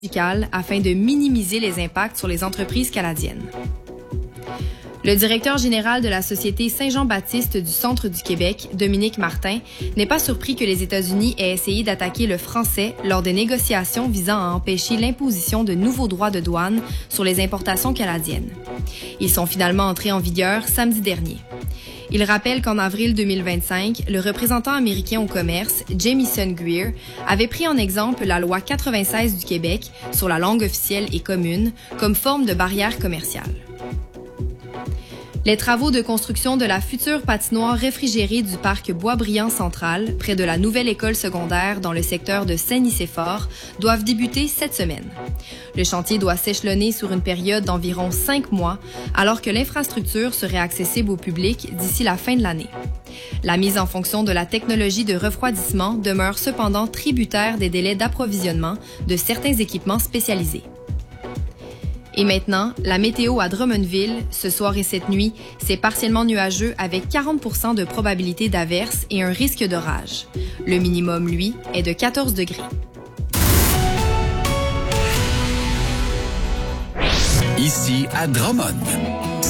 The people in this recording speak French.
afin de minimiser les impacts sur les entreprises canadiennes. Le directeur général de la Société Saint-Jean-Baptiste du Centre du Québec, Dominique Martin, n'est pas surpris que les États-Unis aient essayé d'attaquer le français lors des négociations visant à empêcher l'imposition de nouveaux droits de douane sur les importations canadiennes. Ils sont finalement entrés en vigueur samedi dernier. Il rappelle qu'en avril 2025, le représentant américain au commerce, Jamieson Greer, avait pris en exemple la loi 96 du Québec sur la langue officielle et commune comme forme de barrière commerciale. Les travaux de construction de la future patinoire réfrigérée du parc Boisbriand Central, près de la nouvelle école secondaire dans le secteur de Saint-Nicéphore, doivent débuter cette semaine. Le chantier doit s'échelonner sur une période d'environ 5 mois, alors que l'infrastructure serait accessible au public d'ici la fin de l'année. La mise en fonction de la technologie de refroidissement demeure cependant tributaire des délais d'approvisionnement de certains équipements spécialisés. Et maintenant, la météo à Drummondville, ce soir et cette nuit, c'est partiellement nuageux avec 40% de probabilité d'averse et un risque d'orage. Le minimum, lui, est de 14 degrés. Ici à Drummond.